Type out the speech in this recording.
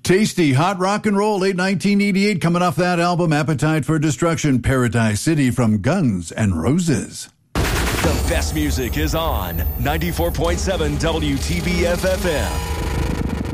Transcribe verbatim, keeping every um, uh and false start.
Tasty hot rock and roll, late nineteen eighty-eight, coming off that album, Appetite for Destruction, Paradise City from Guns N' Roses. The best music is on ninety-four point seven W T B F F M.